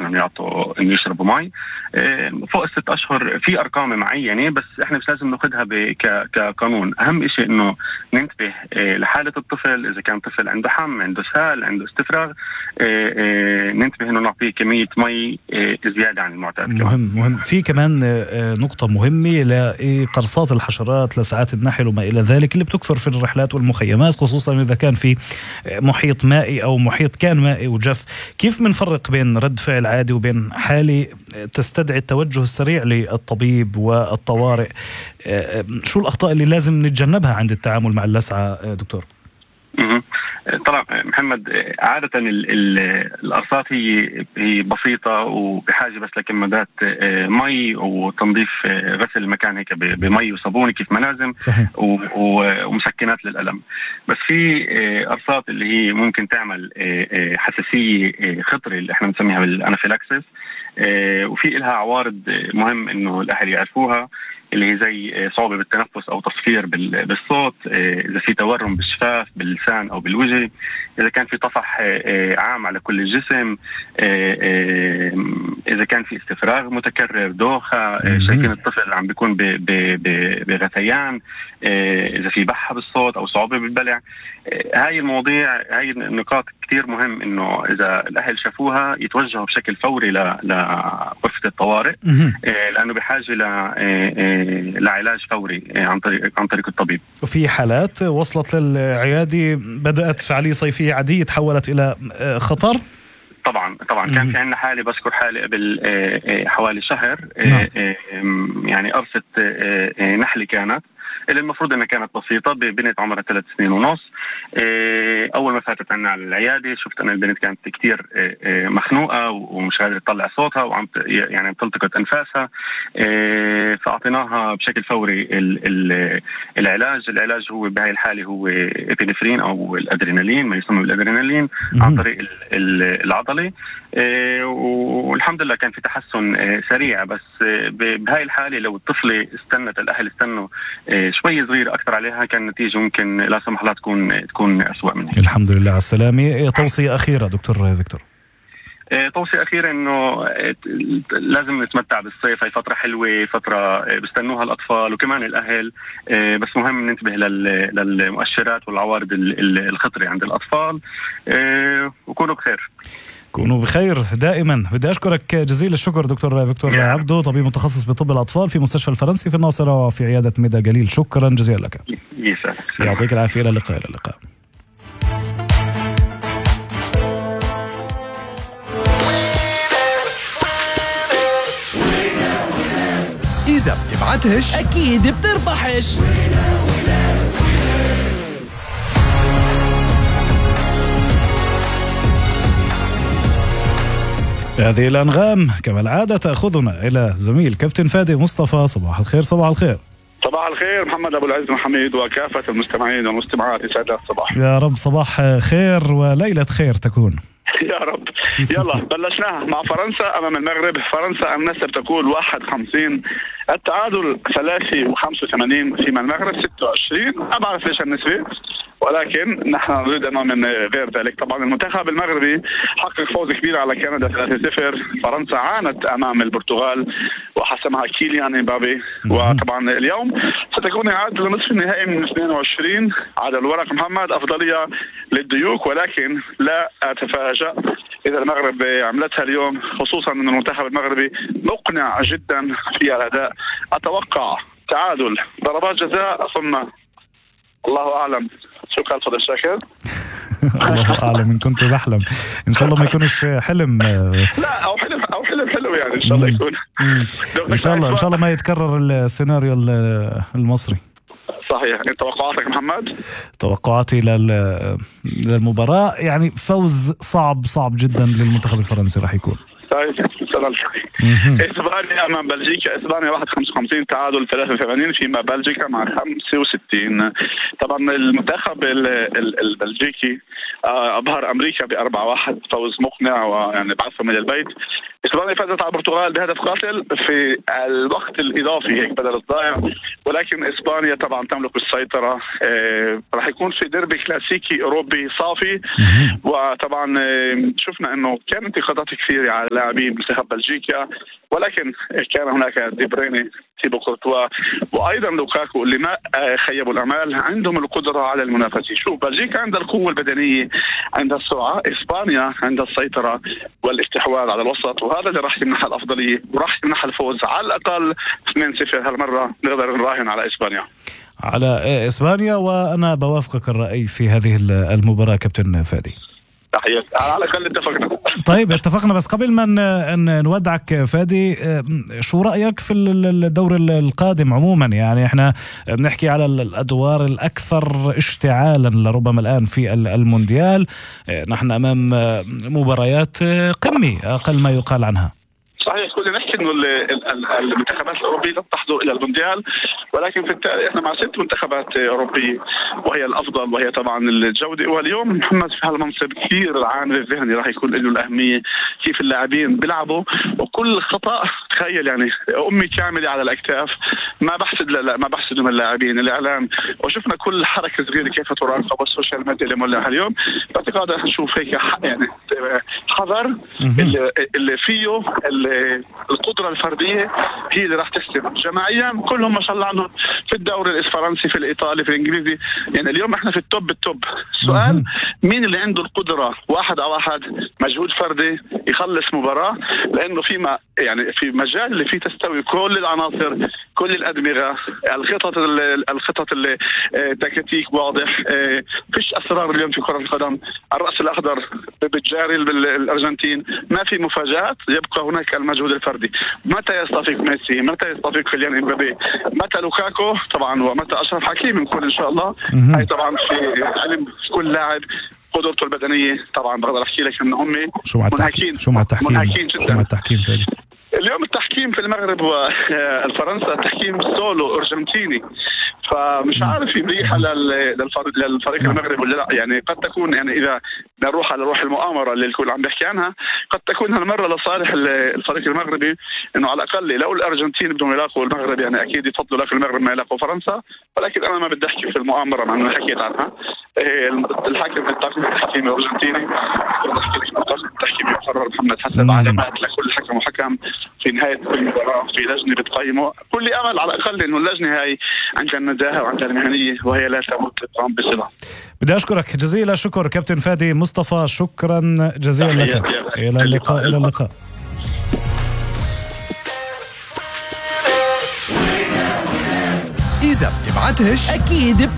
إنه يعطوا إنه يشربوا مي فوق 6 أشهر. في أرقام معينة بس إحنا مش لازم نأخذها كقانون. أهم إشي إنه ننتبه لحالة الطفل، إذا كان طفل عنده حم، عنده سهال، عنده استفراغ، ننتبه إنه نعطيه كمية مي زيادة عن المعتاد. مهم. في كمان نقطة مهمة لقرصات الحشرات، لساعات النحل وما إلى ذلك اللي بتكثر في الرحلات والمخيمات، خصوصا إذا كان في محيط مائي أو محيط كان مائي وجف. كيف منفرق بين رد فعل عادي وبين حالة تستدعي التوجه السريع للطبيب والطوارئ؟ شو الأخطاء اللي لازم نتجنبها عند التعامل مع اللسعة دكتور؟ طبعا محمد، عادة القرصات هي بسيطة وبحاجة بس لكمادات مي وتنظيف غسل المكان هيك بمي وصابون كيف ما لازم، ومسكنات للألم. بس في قرصات اللي هي ممكن تعمل حساسية خطرة اللي احنا بنسميها بالأنافيلاكسيس، وفي لها عوارض مهم انه الأهل يعرفوها، اللي هي زي صعوبة بالتنفس أو تصفير بالصوت، إذا في تورم بالشفاف باللسان أو بالوجه، إذا كان في طفح عام على كل الجسم، إذا كان في استفراغ متكرر، دوخة، شايفين الطفل عم بيكون بغثيان، إذا في بحة بالصوت أو صعوبة بالبلع. هاي المواضيع، هاي النقاط كتير مهم إنه إذا الأهل شافوها يتوجهوا بشكل فوري لغرفة الطوارئ، لأنه بحاجة لعلاج فوري عن طريق الطبيب. وفي حالات وصلت للعيادة بدأت فعالية صيفية عادية تحولت إلى خطر؟ طبعا كان في عندنا حالة، بذكر حالة قبل حوالي شهر، يعني قرصة نحلة كانت، اللي المفروض انها كانت بسيطة، ببنت عمرها 3 سنين ونص. اول ما فاتت عنا على العيادة شفت ان البنت كانت كتير مخنوقة ومش قادرة تطلع صوتها وعم يعني بتلتقط انفاسها. فاعطيناها بشكل فوري العلاج هو بهاي الحالة هو إبنفرين او الادرينالين، ما يسمى بالادرينالين، عن طريق العضلي. والحمد لله كان في تحسن سريع. بس بهاي الحالة لو الطفلة الأهل استنوا شوي صغير أكثر عليها، كان النتيجة ممكن لا سمح الله تكون أسوأ منها. الحمد لله على السلامة. توصية أخيرة دكتور فيكتور؟ توصية أخيرة إنه لازم نتمتع بالصيف، هي فترة حلوة، فترة بيستنوها الأطفال وكمان الأهل، بس مهم ننتبه للمؤشرات والعوارض الخطرة عند الأطفال. وكونوا بخير. كونوا بخير دائما. بدي أشكرك جزيل الشكر دكتور فيكتور عبدو، طبيب متخصص بطب الأطفال في مستشفى الفرنسي في الناصرة وفي عيادة ميدا جليل. شكرا جزيلا لك. يعطيك العافية. إلى اللقاء. إذا بتبعتش أكيد بتربحش. هذه الأنغام كما العادة تأخذنا إلى زميل كابتن فادي مصطفى. صباح الخير. صباح الخير محمد أبو العز محمد وكافة المستمعين والمستمعات، يسعد الصباح. يا رب صباح خير وليلة خير تكون. يا رب. يلا بلشناها مع فرنسا أمام المغرب. فرنسا النسب تقول 51، التعادل 83، فيما المغرب 26. ما بعرف ليش النسبة، ولكن نحن نريد أن نؤمن غير ذلك. طبعا المنتخب المغربي حقق فوز كبير على كندا 3-0. فرنسا عانت أمام البرتغال وحسمها كيليان امبابي. وطبعا اليوم ستكون إعادة لنصف النهائي من 22 على الورق محمد، أفضلية للديوك، ولكن لا أتفاجأ إذا المغرب عملتها اليوم، خصوصا أن المنتخب المغربي مقنع جدا في الأداء. أتوقع تعادل، ضربات جزاء، ثم الله أعلم. شكرا فضل الشاكر. الله أعلم، إن كنت بحلم إن شاء الله ما يكونش حلم. لا أو حلم حلو يعني، إن شاء الله يكون. إن شاء الله ما يتكرر السيناريو المصري. صحيح. توقعاتك محمد؟ توقعاتي للمباراة يعني فوز صعب جدا للمنتخب الفرنسي راح يكون. طيب بلجيكا. اسبانيا امام بلجيكا، اسبانيا 1.55 تعادل 83، فيما بلجيكا مع 65. طبعا المنتخب البلجيكي ابهر امريكا ب4-1 فوز مقنع ويعني بعثهم من البيت. اسبانيا فازت على البرتغال بهدف قاتل في الوقت الاضافي هيك بدل الضائع، ولكن اسبانيا طبعا تملك السيطره. راح يكون في ديربي كلاسيكي اوروبي صافي، وطبعا شفنا انه كان انتقادات كثيره على لاعبين منتخب بلجيكا، ولكن كان هناك دي بروين، تيبو كورتوا، وايضا لوكاكو اللي ما خيبوا الامال، عندهم القدره على المنافسه. شوف بلجيكا عندها القوه البدنيه، عندها السرعه، اسبانيا عندها السيطره والاستحواذ على الوسط، وهذا اللي راح يمنحها الافضليه وراح يمنحها الفوز على الاقل 2-0 هالمره. نقدر نراهن على اسبانيا. على اسبانيا، وانا بوافقك الراي في هذه المباراه كابتن فادي. تحياتي، على الاقل اتفقنا. طيب اتفقنا، بس قبل ما نودعك فادي، شو رايك في الدور القادم عموما؟ يعني احنا بنحكي على الادوار الاكثر اشتعالا لربما الان في المونديال. نحن امام مباريات قمه اقل ما يقال عنها. صحيح، كنا نحكي انه المنتخبات الاوروبيه لن تحضر الى المونديال، ولكن في التالي احنا مع 6 منتخبات اوروبيه وهي الافضل، وهي طبعا الجوده. واليوم محمد في هالمنصب كثير العامل الذهني راح يكون له الاهميه، كيف اللاعبين بيلعبوا، وكل خطا تخيل يعني امي كامله على الاكتاف. ما بحسد من اللاعبين، الاعلام، وشفنا كل حركه صغيره كيف تراقب والسوشيال ميديا اللي مولعها اليوم. باعتقادي رح نشوف هيك يعني حذر اللي فيه القدرة الفردية هي اللي راح تحسب. جماعيا كلهم ما شاء الله عنهم في الدوري الفرنسي، في الإيطالي، في الإنجليزي، يعني اليوم احنا في التوب. السؤال مين اللي عنده القدرة 1-1 مجهود فردي يخلص مباراة، لأنه في مجال اللي فيه تستوي كل العناصر، كل الأدمغة، الخطط اللي تكتيك واضح. فيش أسرار اليوم في كرة القدم. الرأس الأخضر بتجاري الأرجنتين، ما في مفاجآت، يبقى هناك المجهود الفردي. متى يستفيق ميسي، متى يستفيق كيليان امبابي، متى لوكاكو طبعا، ومتى اشرف حكيمي، نكون ان شاء الله. هاي طبعا في علم كل لاعب قدرته البدنيه. طبعا بقدر احكي لك ان هم منهكين جدا. اليوم التحكيم في المغرب والفرنسا تحكيم سولو ارجنتيني، فمش عارف يريح للفريق المغرب ولا لا. يعني قد تكون، يعني اذا نروح على روح المؤامره اللي الكل عم بيحكي عنها، قد تكون هالمره لصالح الفريق المغربي، انه على الاقل لو الارجنتين بدهم يلاقوا المغرب، يعني اكيد يفضلوا لك المغرب ما يلاقوا فرنسا. ولكن انا ما بدي احكي في المؤامره مع انه حكيت عنها. الحكم الطاقم التحكيمي الارجنتيني، الطاقم التحكيمي يقرر محمد حسب علامات لكل حكم وحكم في نهايه كل مباراه، في لجنه بتقيمه. كل امل على الاقل انه اللجنه هاي عندها النزاهه وعندها المهنيه، وهي لا تمت بصله. بدي اشكرك جزيل الشكر كابتن فادي مصطفى، شكرا جزيلا لك. الى اللقاء. إذا بتبعتش أكيد